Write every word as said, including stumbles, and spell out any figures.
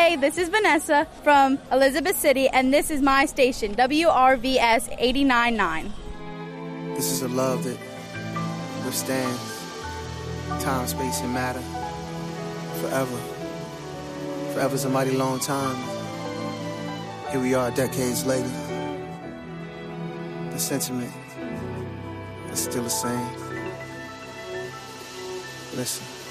Hey, this is Vanessa from Elizabeth City, and this is my station, W R V S eighty-nine point nine. This is a love that withstands time, space, and matter forever. Forever's a mighty long time. Here we are decades later. The sentiment is still the same. Listen.